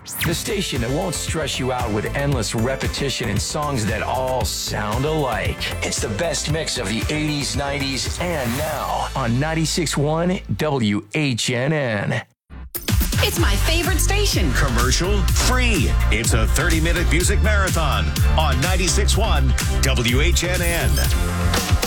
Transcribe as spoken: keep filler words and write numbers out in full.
The station that won't stress you out with endless repetition and songs that all sound alike. It's the best mix of the eighties, nineties, and now on ninety-six point one W H N N. It's my favorite station. Commercial free. It's a thirty-minute music marathon on ninety-six point one W H N N.